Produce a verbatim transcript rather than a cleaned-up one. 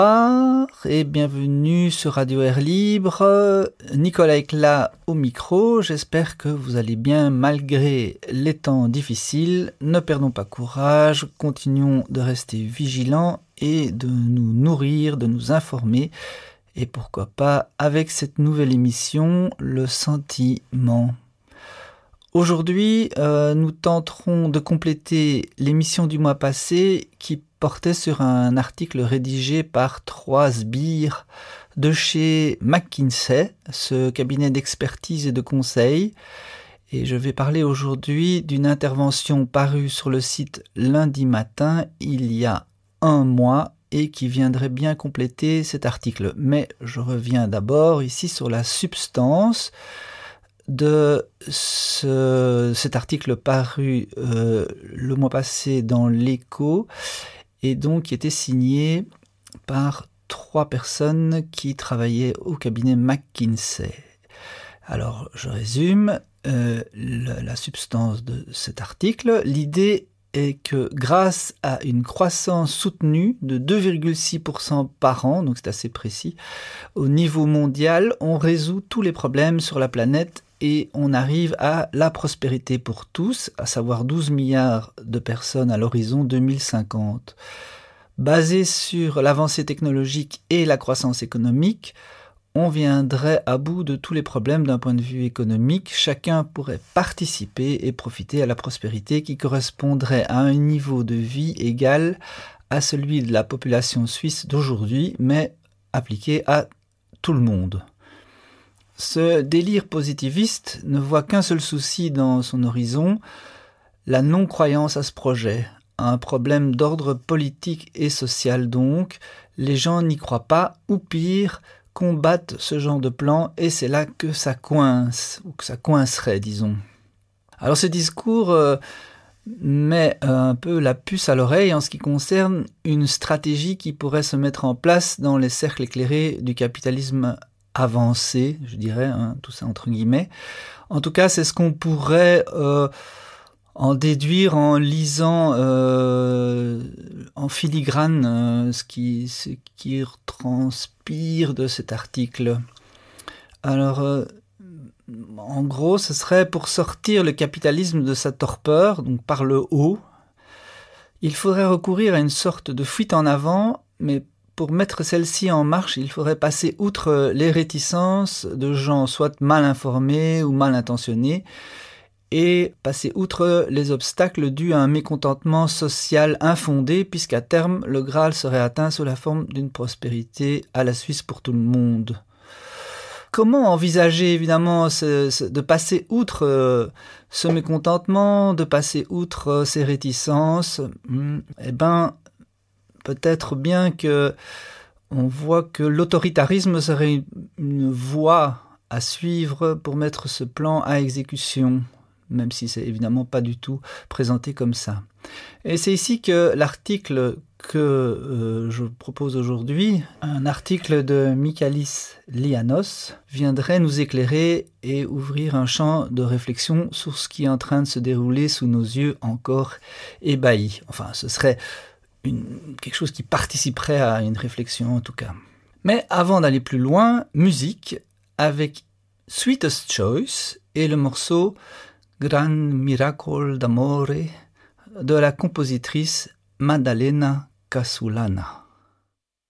Bonsoir et bienvenue sur Radio Air Libre. Nicolas Éclat au micro. J'espère que vous allez bien malgré les temps difficiles. Ne perdons pas courage, continuons de rester vigilants et de nous nourrir, de nous informer. Et pourquoi pas avec cette nouvelle émission, le sentiment. Aujourd'hui, euh, nous tenterons de compléter l'émission du mois passé qui portait sur un article rédigé par trois sbires de chez McKinsey, ce cabinet d'expertise et de conseil. Et je vais parler aujourd'hui d'une intervention parue sur le site lundi matin, il y a un mois, et qui viendrait bien compléter cet article. Mais je reviens d'abord ici sur la substance de ce, cet article paru euh, le mois passé dans l'Écho et donc qui était signé par trois personnes qui travaillaient au cabinet McKinsey. Alors je résume euh, la, la substance de cet article. L'idée est que grâce à une croissance soutenue de deux virgule six pour cent par an, donc c'est assez précis, au niveau mondial, on résout tous les problèmes sur la planète et on arrive à la prospérité pour tous, à savoir douze milliards de personnes à l'horizon deux mille cinquante. Basé sur l'avancée technologique et la croissance économique, on viendrait à bout de tous les problèmes d'un point de vue économique. Chacun pourrait participer et profiter à la prospérité qui correspondrait à un niveau de vie égal à celui de la population suisse d'aujourd'hui, mais appliqué à tout le monde. Ce délire positiviste ne voit qu'un seul souci dans son horizon, la non-croyance à ce projet. Un problème d'ordre politique et social donc. Les gens n'y croient pas, ou pire, combattent ce genre de plan, et c'est là que ça coince, ou que ça coincerait, disons. Alors ce discours euh, met un peu la puce à l'oreille en ce qui concerne une stratégie qui pourrait se mettre en place dans les cercles éclairés du capitalisme avancé, je dirais, hein, tout ça entre guillemets. En tout cas, c'est ce qu'on pourrait euh, en déduire en lisant euh, en filigrane euh, ce qui, ce qui transpire de cet article. Alors, euh, en gros, ce serait pour sortir le capitalisme de sa torpeur, donc par le haut, il faudrait recourir à une sorte de fuite en avant, mais pour mettre celle-ci en marche, il faudrait passer outre les réticences de gens soit mal informés ou mal intentionnés et passer outre les obstacles dus à un mécontentement social infondé puisqu'à terme, le Graal serait atteint sous la forme d'une prospérité à la Suisse pour tout le monde. Comment envisager évidemment ce, ce, de passer outre euh, ce mécontentement, de passer outre euh, ces réticences hum, Eh bien, peut-être bien que on voit que l'autoritarisme serait une, une voie à suivre pour mettre ce plan à exécution, même si c'est évidemment pas du tout présenté comme ça. Et c'est ici que l'article que euh, je propose aujourd'hui, un article de Michalis Lianos, viendrait nous éclairer et ouvrir un champ de réflexion sur ce qui est en train de se dérouler sous nos yeux encore ébahis. Enfin, ce serait Une, quelque chose qui participerait à une réflexion en tout cas. Mais avant d'aller plus loin, musique avec Sweetest Choice et le morceau Gran Miracolo d'Amore de la compositrice Maddalena Casulana.